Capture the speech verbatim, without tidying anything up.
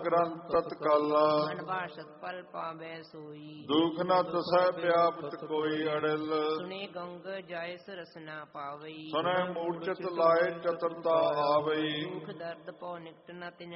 ਗ੍ਰੰਥ ਤਤਕਾਲਾ। ਮਨ ਭਾਸ਼ਤ ਪਲ ਪਾਵੈ ਸੋਈ। ਦੁਖ ਨ ਤਸੈ ਵਿਆਪਤ ਕੋਈ ਅੜਿਲ। ਸੁਨੇ ਗੰਗ ਜਾਇ ਸਰਸ ਨਾ ਪਾਵਈ। ਸੁਨੈ ਮੂਰਛਿਤ ਲਾਏ ਚਤੁਰਤਾ ਆਵਈ। ਦੁਖ ਦਰਦ ਪਉ ਨਿਕਟ ਨ ਤਿਨ